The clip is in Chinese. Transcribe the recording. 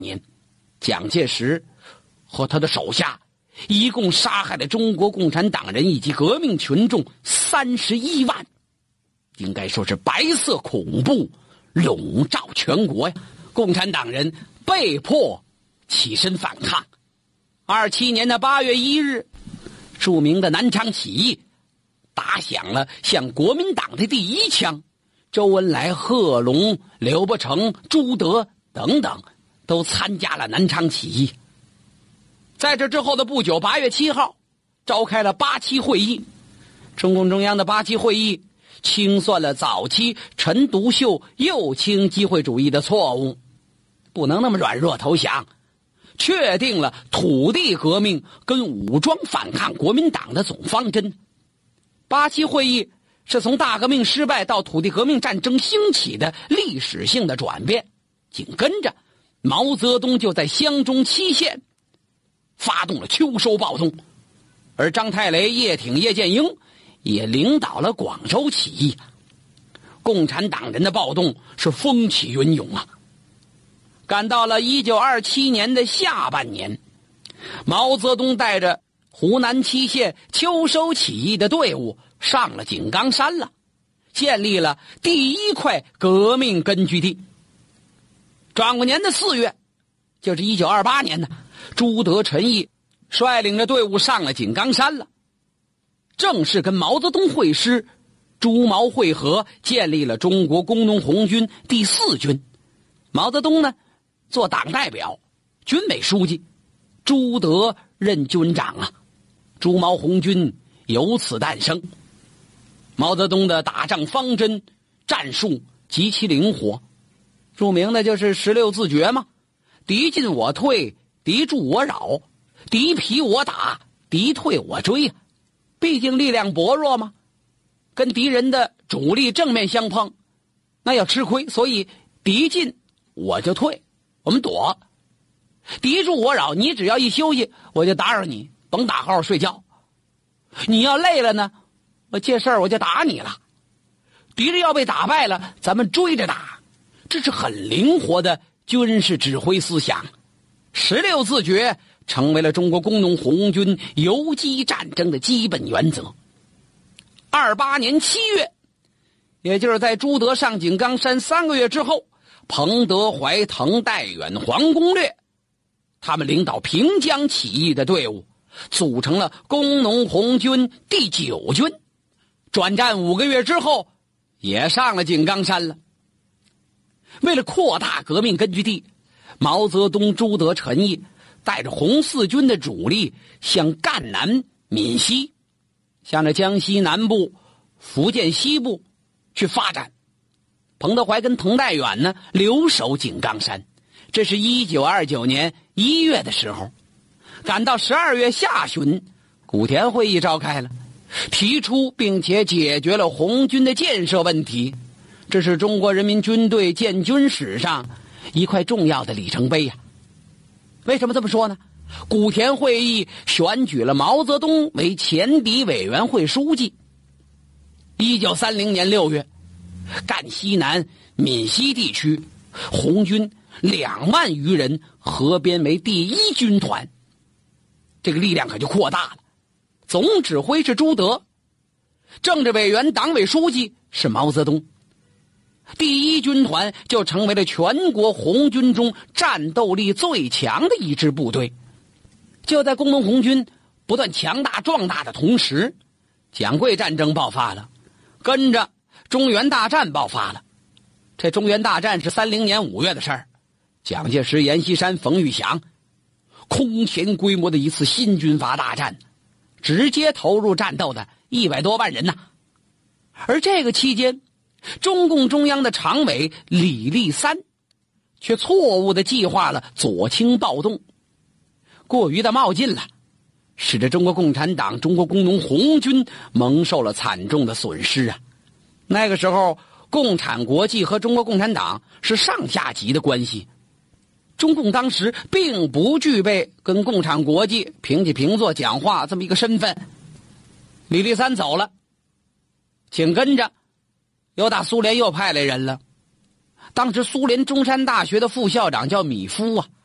年，蒋介石和他的手下一共杀害了中国共产党人以及革命群众31万，应该说是白色恐怖笼罩全国呀。共产党人被迫起身反抗。27年的8月1日，著名的南昌起义打响了向国民党的第一枪，周恩来、贺龙、刘伯承、朱德等等都参加了南昌起义。在这之后的不久，8月7号召开了87会议。中共中央的87会议清算了早期陈独秀右倾机会主义的错误，不能那么软弱投降，确定了土地革命跟武装反抗国民党的总方针。87会议是从大革命失败到土地革命战争兴起的历史性的转变。紧跟着毛泽东就在湘中期县发动了秋收暴动，而张太雷、叶挺、叶剑英也领导了广州起义。共产党人的暴动是风起云涌啊。赶到了1927年的下半年，毛泽东带着湖南七县秋收起义的队伍上了井冈山了，建立了第一块革命根据地。转过年的4月，就是1928年呢，朱德、陈毅率领着队伍上了井冈山了，正式跟毛泽东会师，朱毛会合，建立了中国工农红军第4军。毛泽东呢做党代表、军委书记，朱德任军长啊，朱毛红军由此诞生。毛泽东的打仗方针、战术极其灵活，著名的就是16自决嘛，敌进我退，敌驻我扰，敌疲我打，敌退我追。毕竟力量薄弱嘛，跟敌人的主力正面相碰，那要吃亏，所以敌进我就退，我们躲；敌驻我扰，你只要一休息，我就打扰你，甭打好好睡觉。你要累了呢，我借事儿我就打你了。敌人要被打败了，咱们追着打，这是很灵活的军事指挥思想。16自决成为了中国工农红军游击战争的基本原则。28年7月，也就是在朱德上井冈山3个月之后，彭德怀、滕代远、黄公略他们领导平江起义的队伍，组成了工农红军第9军。转战5个月之后，也上了井冈山了。为了扩大革命根据地，毛泽东、朱德、陈毅带着红四军的主力向赣南、闽西，向着江西南部、福建西部去发展。彭德怀跟滕代远呢留守井冈山，这是1929年1月的时候。赶到12月下旬，古田会议召开了，提出并且解决了红军的建设问题，这是中国人民军队建军史上一块重要的里程碑呀。为什么这么说呢？古田会议选举了毛泽东为前敌委员会书记。1930年6月，赣西南、闽西地区红军2万余人合编为第1军团，这个力量可就扩大了。总指挥是朱德，政治委员、党委书记是毛泽东。第1军团就成为了全国红军中战斗力最强的一支部队。就在工农红军不断强大壮大的同时，蒋桂战争爆发了，跟着中原大战爆发了。这中原大战是30年5月的事儿，蒋介石、阎锡山、冯玉祥空前规模的一次新军阀大战，直接投入战斗的100多万人呐。而这个期间，中共中央的常委李立三却错误地计划了左倾暴动，过于的冒进了，使得中国共产党、中国工农红军蒙受了惨重的损失啊。那个时候，共产国际和中国共产党是上下级的关系，中共当时并不具备跟共产国际平起平坐讲话这么一个身份。李立三走了，紧跟着又苏联又派来人了。当时苏联中山大学的副校长叫米夫啊，